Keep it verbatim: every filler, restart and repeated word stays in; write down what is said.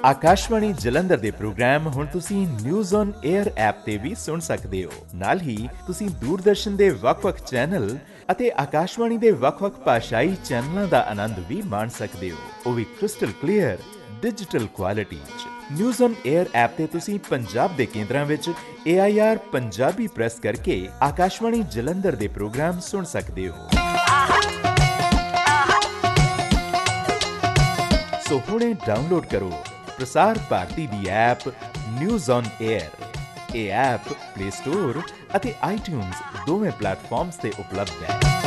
ਆਕਾਸ਼ਵਾਣੀ ਜਲੰਧਰ ਦੇ ਪ੍ਰੋਗਰਾਮ ਹੁਣ ਤੁਸੀਂ ਨਿਊਜ਼ ਔਨ 에ਅਰ ਐਪ ਤੇ ਵੀ ਸੁਣ ਸਕਦੇ ਹੋ। ਨਾਲ ਹੀ ਤੁਸੀਂ ਦੂਰਦਰਸ਼ਨ ਦੇ ਵੱਖ-ਵੱਖ ਚੈਨਲ ਅਤੇ ਆਕਾਸ਼ਵਾਣੀ ਦੇ ਵੱਖ-ਵੱਖ ਭਾਸ਼ਾਈ ਚੈਨਲਾਂ ਦਾ ਆਨੰਦ ਵੀ ਮਾਣ ਸਕਦੇ ਹੋ, ਉਹ ਵੀ ਕ੍ਰਿਸਟਲ ਕਲੀਅਰ ਡਿਜੀਟਲ ਕੁਆਲਿਟੀ 'ਚ। ਨਿਊਜ਼ ਔਨ 에ਅਰ ਐਪ ਤੇ ਤੁਸੀਂ ਪੰਜਾਬ ਦੇ ਕੇਂਦਰਾਂ ਵਿੱਚ ਏ ਆਈ ਆਰ ਪੰਜਾਬੀ ਪ੍ਰੈਸ ਕਰਕੇ ਆਕਾਸ਼ਵਾਣੀ ਜਲੰਧਰ ਦੇ ਪ੍ਰੋਗਰਾਮ ਸੁਣ ਸਕਦੇ ਹੋ। ਸੋ ਹੁਣੇ ਡਾਊਨਲੋਡ ਕਰੋ ਪ੍ਰਸਾਰ ਭਾਰਤੀ ਦੀ ਐਪ ਨਿਊਜ਼ ਔਨ 에ਅਰ। ਇਹ ਐਪ ਪਲੇ ਸਟੋਰ ਅਤੇ ਆਈਟਿਊਨਸ ਦੋਵੇਂ ਪਲੇਟਫਾਰਮਸ ਤੇ ਉਪਲਬਧ ਹੈ।